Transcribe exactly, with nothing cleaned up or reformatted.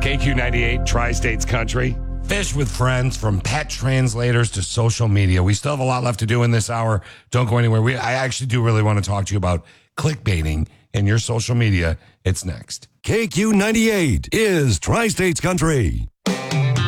K Q ninety-eight, Tri-States Country. Fish with friends, from pet translators to social media. We still have a lot left to do in this hour. Don't go anywhere. We, I actually do really want to talk to you about clickbaiting in your social media. It's next. K Q ninety-eight is Tri-States Country.